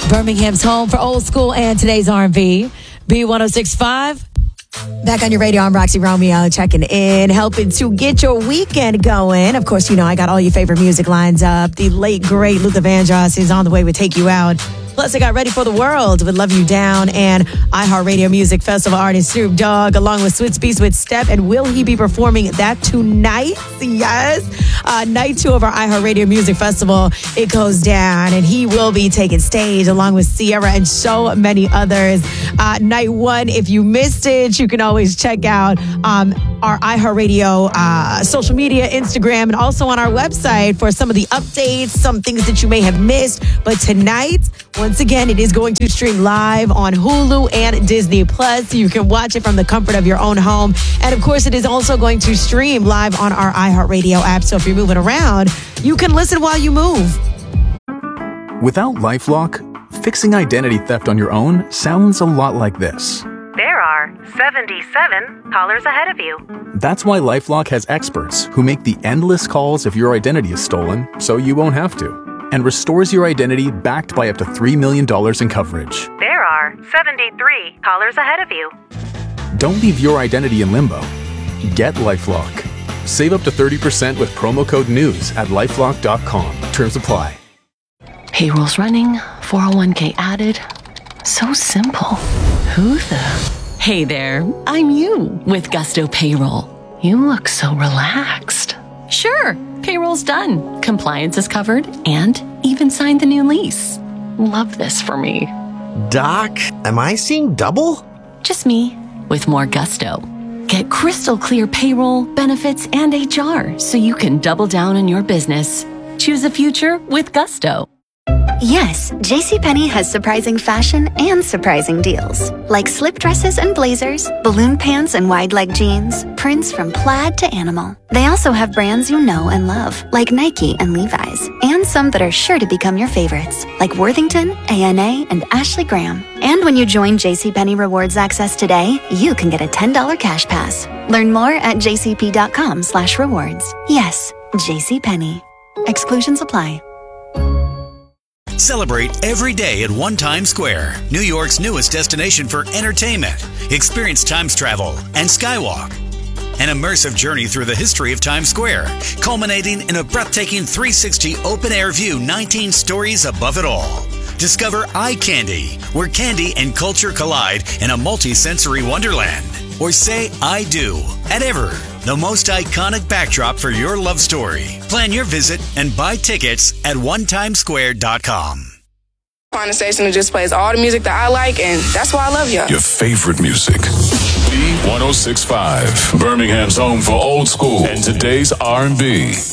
Birmingham's home for old school and today's R&B. B1065. Back on your radio, I'm Roxy Romeo, checking in, helping to get your weekend going. Of course, you know I got all your favorite music lines up. The late, great Luther Vandross is on the way with Take You Out. Plus, I got Ready for the World with Love You Down and iHeartRadio Music Festival artist Snoop Dogg, along with Swizz Beatz with Step. And will he be performing that tonight? Yes. Night 2 of our iHeartRadio Music Festival, it goes down. And he will be taking stage along with Sierra and so many others. Night 1, if you missed it, you can always check out our iHeartRadio social media, Instagram, and also on our website for some of the updates, some things that you may have missed. But tonight, once again, it is going to stream live on Hulu and Disney Plus. You can watch it from the comfort of your own home. And of course, it is also going to stream live on our iHeartRadio app. So if you're moving around, you can listen while you move. Without LifeLock, fixing identity theft on your own sounds a lot like this. There are 77 callers ahead of you. That's why LifeLock has experts who make the endless calls if your identity is stolen, so you won't have to, and restores your identity backed by up to $3 million in coverage. There are 73 callers ahead of you. Don't leave your identity in limbo. Get LifeLock. Save up to 30% with promo code NEWS at LifeLock.com. Terms apply. Payroll's running, 401k added. So simple. Who the? Hey there, I'm you with Gusto Payroll. You look so relaxed. Sure, payroll's done. Compliance is covered and even signed the new lease. Love this for me. Doc, am I seeing double? Just me with more gusto. Get crystal clear payroll, benefits, and HR so you can double down on your business. Choose a future with Gusto. Yes, JCPenney has surprising fashion and surprising deals. Like slip dresses and blazers, balloon pants and wide leg jeans, prints from plaid to animal. They also have brands you know and love, like Nike and Levi's, and some that are sure to become your favorites, like Worthington, A&A, and Ashley Graham. And when you join JCPenney Rewards Access today, you can get a $10 cash pass. Learn more at jcp.com/rewards. Yes, JCPenney. Exclusions apply. Celebrate every day at One Times Square, New York's newest destination for entertainment. Experience Times Travel and Skywalk, an immersive journey through the history of Times Square, culminating in a breathtaking 360 open-air view 19 stories above it all. Discover Eye Candy, where candy and culture collide in a multi-sensory wonderland. Or say I do at Ever, the most iconic backdrop for your love story. Plan your visit and buy tickets at onetimesquare.com. On a station that just plays all the music that I like, and that's why I love y'all. Your favorite music. B1065, Birmingham's home for old school and today's R&B.